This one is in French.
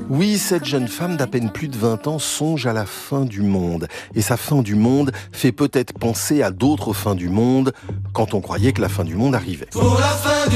Oui, cette jeune femme d'à peine plus de 20 ans songe à la fin du monde. Et sa fin du monde fait peut-être penser à d'autres fins du monde quand on croyait que la fin du monde arrivait. Pour la fin